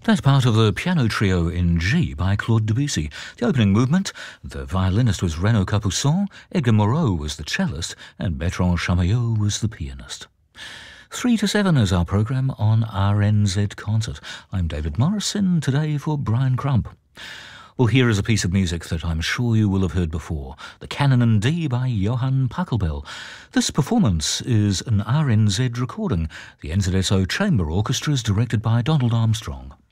That's part of the piano trio in G by Claude Debussy. The opening movement, the violinist was Renaud Capuçon, Edgar Moreau was the cellist, and Bertrand Chamayot was the pianist. 3 to 7 is our programme on RNZ Concert. I'm David Morrison, today for Brian Crump. Well, here is a piece of music that I'm sure you will have heard before, the Canon in D by Johann Pachelbel. This performance is an RNZ recording. The NZSO Chamber Orchestra is directed by Donald Armstrong.